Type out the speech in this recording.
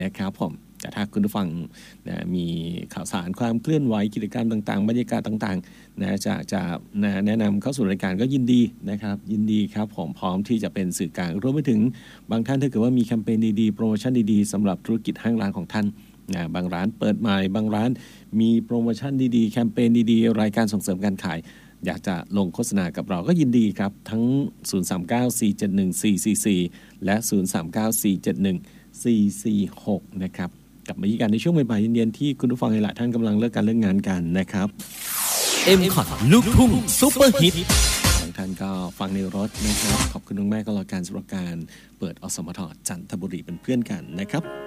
นะครับผมแต่ถ้าคุณผู้ฟังนะมีข่าวสารความเคลื่อนไหวกิจกรรมต่างๆบรรยากาศต่างๆนะจะแนะนำเข้าสู่รายการก็ยินดีนะครับยินดีครับผมพร้อมที่จะเป็นสื่อกลางรวมไปถึงบางท่านถ้าเกิดว่ามีแคมเปญดีๆโปรโมชั่นดีๆสำหรับธุรกิจห้างร้านของท่านนะบางร้านเปิดใหม่บางร้านมีโปรโมชั่นดีๆแคมเปญดีๆรายการส่งเสริมการขายอยากจะลงโฆษณากับเราก็ยินดีครับทั้ง039471444และ039471446นะครับกลับมาที่กันในช่วงบ่ายๆเย็นๆที่คุณผู้ฟังหลายท่านกำลังเลิกการเลิกงานกันนะครับ M-Cot ลูกทุ่งซุปเปอร์ฮิตบางท่านก็ฟังในรถนะครับขอบคุณมากๆก็แล้วกันสำหรับการเปิดอสมทจันทบุรีเป็นเพื่อนกันนะครับ